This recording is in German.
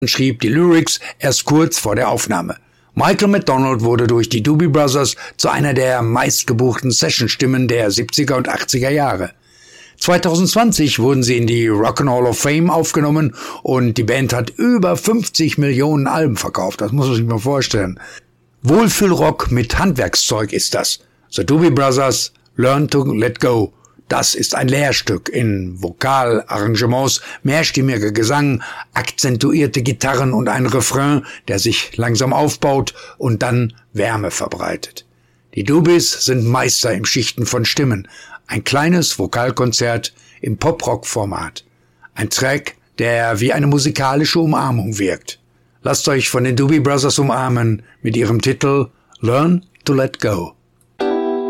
schrieb die Lyrics erst kurz vor der Aufnahme. Michael McDonald wurde durch die Doobie Brothers zu einer der meistgebuchten Sessionstimmen der 70er und 80er Jahre. 2020 wurden sie in die Rock and Hall of Fame aufgenommen und die Band hat über 50 Millionen Alben verkauft. Das muss man sich mal vorstellen. Wohlfühlrock mit Handwerkszeug ist das. The Doobie Brothers, Learn to Let Go. Das ist ein Lehrstück in Vokalarrangements, mehrstimmiger Gesang, akzentuierte Gitarren und ein Refrain, der sich langsam aufbaut und dann Wärme verbreitet. Die Doobies sind Meister im Schichten von Stimmen. Ein kleines Vokalkonzert im Pop-Rock-Format. Ein Track, der wie eine musikalische Umarmung wirkt. Lasst euch von den Doobie Brothers umarmen mit ihrem Titel Learn to Let Go.